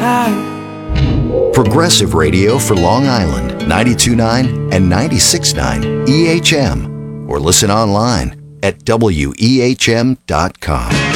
Progressive Radio for Long Island, 92.9 and 96.9 EHM. Or listen online at wehm.com.